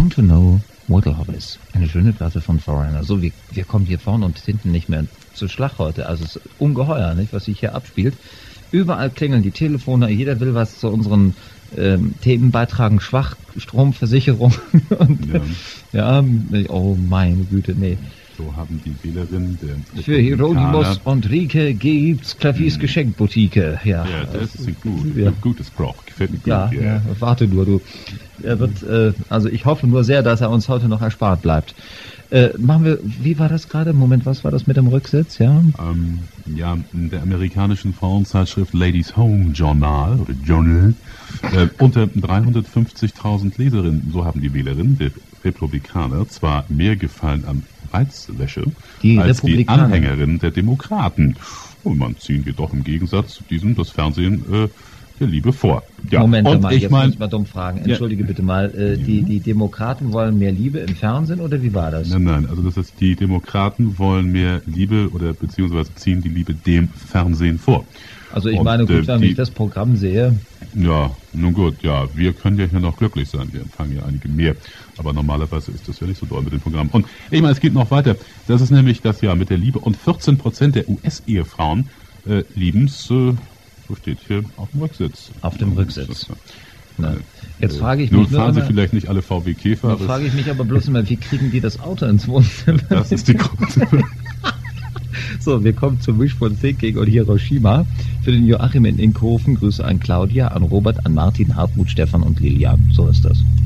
want to know what love is. Eine schöne Platte von Foreigner. So, wir kommen hier vorne und hinten nicht mehr zu Schlag heute. Also es ist ungeheuer, nicht, was sich hier abspielt. Überall klingeln die Telefone, jeder will was zu unseren Themen beitragen, Schwachstromversicherung und ja, oh meine Güte, nee. So haben die Wählerinnen der Für Hieronymus und Rike gibt's Klaviers Geschenkboutique. Ja, das ist ein gutes Brauch. Gefällt mir gut. Ja, warte nur, du. Er wird, also ich hoffe nur sehr, dass er uns heute noch erspart bleibt. Machen wir, wie war das gerade? Moment, was war das mit dem Rücksitz? Ja, in der amerikanischen Frauenzeitschrift Ladies Home Journal oder Journal unter 350.000 Leserinnen, so haben die Wählerinnen der Republikaner zwar mehr Gefallen an Reizwäsche als die Anhängerinnen der Demokraten. Und man zieht jedoch im Gegensatz zu diesem das Fernsehen der Liebe vor. Ja, Moment und mal, ich jetzt muss ich mal dumm fragen. Entschuldige bitte mal, die Demokraten wollen mehr Liebe im Fernsehen oder wie war das? Nein, also das ist, die Demokraten wollen mehr Liebe oder beziehungsweise ziehen die Liebe dem Fernsehen vor. Also ich meine, gut, wenn ich das Programm sehe. Ja, nun gut, ja, wir können ja hier noch glücklich sein, wir empfangen ja einige mehr, aber normalerweise ist das ja nicht so doll mit dem Programm. Und ich meine, es geht noch weiter, das ist nämlich das ja mit der Liebe und 14% der US-Ehefrauen lieben's, so steht hier auf dem Rücksitz. Auf dem Rücksitz. Jetzt frage ich mich nun fahren sie vielleicht nicht alle VW Käfer. Nun frage ich mich aber bloß immer, wie kriegen die das Auto ins Wohnzimmer? Das ist die Grund. So, wir kommen zu Wishful Thinking und Hiroshima. Für den Joachim in Inkhofen, Grüße an Claudia, an Robert, an Martin, Hartmut, Stefan und Lilian. So ist das.